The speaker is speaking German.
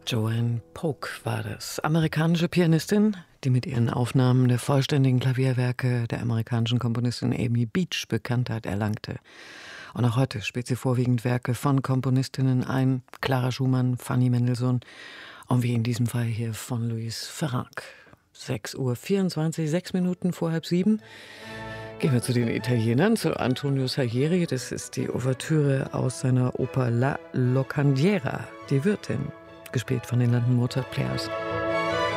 Joanne Polk war das. Amerikanische Pianistin, die mit ihren Aufnahmen der vollständigen Klavierwerke der amerikanischen Komponistin Amy Beach Bekanntheit erlangte. Und auch heute spielt sie vorwiegend Werke von Komponistinnen ein, Clara Schumann, Fanny Mendelssohn und wie in diesem Fall hier von Louis Ferrag. 6:24 Uhr, 6 Minuten vor 6:30. Gehen wir zu den Italienern, zu Antonio Salieri. Das ist die Ouvertüre aus seiner Oper La Locandiera, die Wirtin, gespielt von den London Mozart Players.